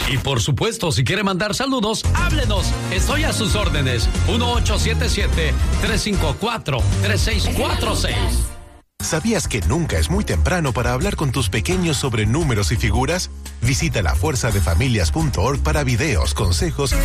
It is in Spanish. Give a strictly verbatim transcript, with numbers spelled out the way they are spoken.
Y por supuesto, si quiere mandar saludos, háblenos. Estoy a sus órdenes. uno ocho siete siete, tres cinco cuatro, tres seis cuatro seis. ¿Sabías que nunca es muy temprano para hablar con tus pequeños sobre números y figuras? Visita la fuerza de familias punto org para videos, consejos